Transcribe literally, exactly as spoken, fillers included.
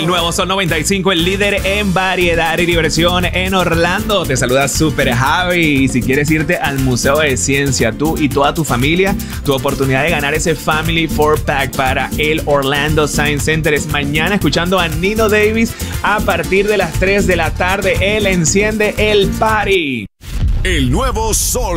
El nuevo Sol noventa y cinco, el líder en variedad y diversión en Orlando. Te saluda Super Javi. Y si quieres irte al Museo de Ciencia, tú y toda tu familia, tu oportunidad de ganar ese Family four pack para el Orlando Science Center es mañana, escuchando a Nino Davis a partir de las tres de la tarde. Él enciende el party. El nuevo Sol